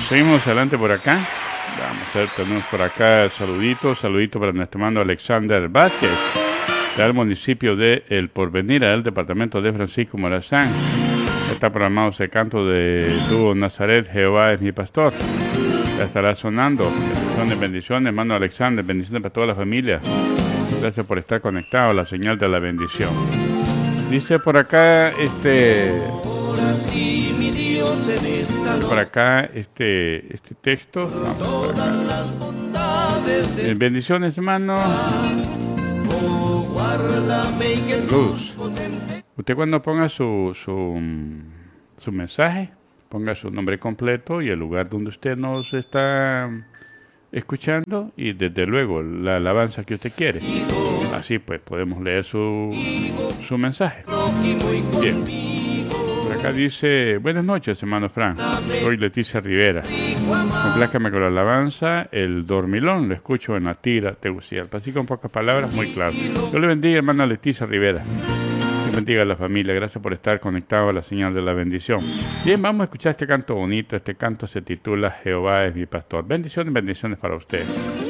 seguimos adelante por acá. Vamos a ver, tenemos por acá saludito para nuestro hermano Alexander Vázquez, del municipio de El Porvenir, del departamento de Francisco Morazán. Está programado ese canto de dúo Nazaret, Jehová es mi pastor. Ya estará sonando. Bendiciones, hermano Alexander, bendiciones para toda la familia. Gracias por estar conectado a la señal de la bendición. Dice por acá, por acá, este texto. Vamos por acá. Bendiciones, hermano. Luz. Usted cuando ponga su mensaje, ponga su nombre completo y el lugar donde usted nos está escuchando y desde luego la alabanza que usted quiere. Así pues podemos leer su mensaje. Bien. Por acá dice, buenas noches, hermano Frank. Soy Leticia Rivera. Complácame con la alabanza, el dormilón. Lo escucho en la tira Tegucigalpa. Así con pocas palabras, muy claro. Dios le bendiga, hermana Leticia Rivera. Dios bendiga a la familia. Gracias por estar conectado a la señal de la bendición. Bien, vamos a escuchar este canto bonito. Este canto se titula Jehová es mi pastor. Bendiciones, bendiciones para usted.